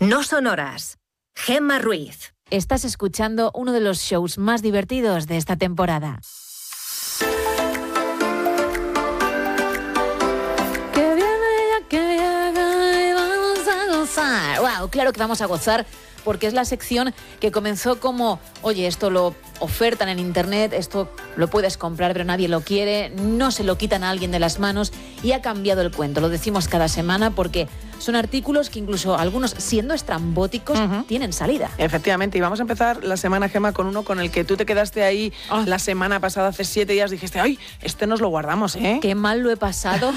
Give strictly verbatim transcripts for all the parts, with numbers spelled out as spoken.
No son horas. Gemma Ruiz. Estás escuchando uno de los shows más divertidos de esta temporada. Que viene ya que llega y vamos a gozar. Wow, claro que vamos a gozar porque es la sección que comenzó como, oye, esto lo ofertan en internet, esto lo puedes comprar pero nadie lo quiere, no se lo quitan a alguien de las manos y ha cambiado el cuento. Lo decimos cada semana porque son artículos que incluso algunos, siendo estrambóticos, uh-huh. tienen salida. Efectivamente, y vamos a empezar la semana, Gemma, con uno con el que tú te quedaste ahí oh. la semana pasada, hace siete días, dijiste, ¡ay, este nos lo guardamos, eh! Qué mal lo he pasado.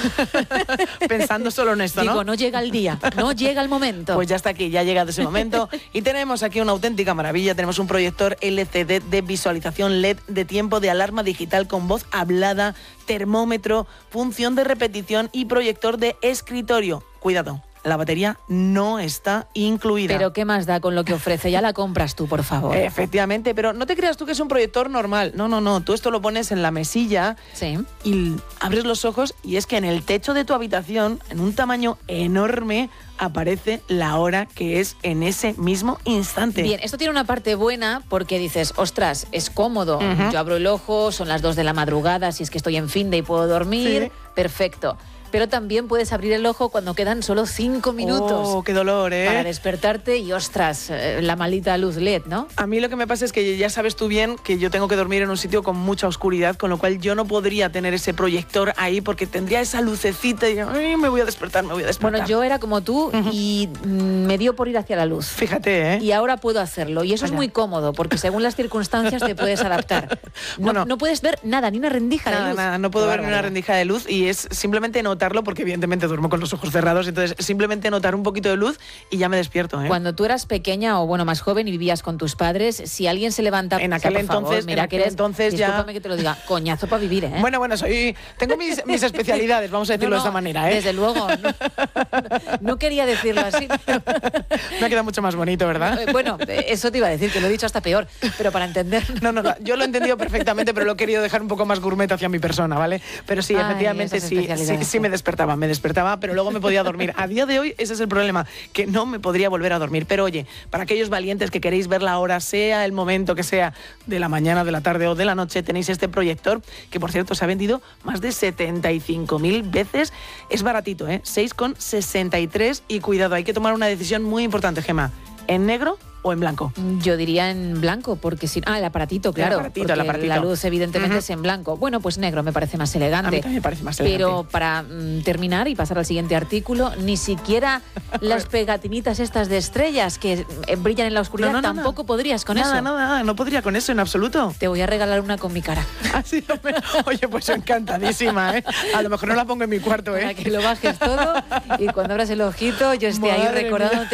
Pensando solo en esto, ¿no? Digo, no llega el día, no llega el momento. Pues ya está aquí, ya ha llegado ese momento. Y tenemos aquí una auténtica maravilla, tenemos un proyector L C D de visualización L E D de tiempo de alarma digital con voz hablada, termómetro, función de repetición y proyector de escritorio. Cuidado, la batería no está incluida. Pero ¿qué más da con lo que ofrece? Ya la compras tú, por favor. Efectivamente, pero no te creas tú que es un proyector normal. No, no, no. Tú esto lo pones en la mesilla sí. y abres los ojos y es que en el techo de tu habitación, en un tamaño enorme, aparece la hora que es en ese mismo instante. Bien, esto tiene una parte buena porque dices, ostras, es cómodo. Uh-huh. Yo abro el ojo, son las dos de la madrugada, si es que estoy en fin de y puedo dormir. Sí. Perfecto. Pero también puedes abrir el ojo cuando quedan solo cinco minutos. ¡Oh, qué dolor, eh! Para despertarte y, ostras, la maldita luz L E D, ¿no? A mí lo que me pasa es que ya sabes tú bien que yo tengo que dormir en un sitio con mucha oscuridad, con lo cual yo no podría tener ese proyector ahí porque tendría esa lucecita y yo, ay, me voy a despertar, me voy a despertar. Bueno, yo era como tú uh-huh. y me dio por ir hacia la luz. Fíjate, ¿eh? Y ahora puedo hacerlo. Y eso Vaya. Es muy cómodo porque según las circunstancias te puedes adaptar. No, bueno, no puedes ver nada, ni una rendija nada, de luz. Nada, no puedo ver ni una rendija de luz y es simplemente notarlo porque evidentemente duermo con los ojos cerrados, entonces simplemente notar un poquito de luz y ya me despierto, ¿eh? Cuando tú eras pequeña o bueno, más joven y vivías con tus padres, si alguien se levanta... En aquel por entonces, favor, mira en aquel que eres, entonces ya... Discúlpame que te lo diga, coñazo para vivir, ¿eh? Bueno, bueno, soy... Tengo mis, mis especialidades, vamos a decirlo no, no, de esta manera, ¿eh? Desde luego. No, no quería decirlo así. Pero... Me ha quedado mucho más bonito, ¿verdad? Bueno, eso te iba a decir, que lo he dicho hasta peor, pero para entender... No, no, no, yo lo he entendido perfectamente, pero lo he querido dejar un poco más gourmet hacia mi persona, ¿vale? Pero sí, Ay, efectivamente, sí, sí, sí me despertaba, me despertaba, pero luego me podía dormir. A día de hoy ese es el problema, que no me podría volver a dormir. Pero oye, para aquellos valientes que queréis ver la hora, sea el momento que sea, de la mañana, de la tarde o de la noche, tenéis este proyector, que por cierto se ha vendido más de setenta y cinco mil veces. Es baratito, ¿eh? seis con sesenta y tres y cuidado, hay que tomar una decisión muy importante, Gemma. ¿En negro o en blanco? Yo diría en blanco, porque si... Ah, el aparatito, claro. El aparatito, el aparatito. La luz evidentemente uh-huh. es en blanco. Bueno, pues negro me parece más elegante. A mí también me parece más elegante. Pero para mm, terminar y pasar al siguiente artículo, ni siquiera las pegatinitas estas de estrellas que eh, brillan en la oscuridad, no, no, tampoco no. podrías con nada, eso. Nada, nada, no podría con eso en absoluto. Te voy a regalar una con mi cara. Así, oye, pues encantadísima, ¿eh? A lo mejor no la pongo en mi cuarto, ¿eh? Para que lo bajes todo y cuando abras el ojito yo esté Madre ahí recordándote.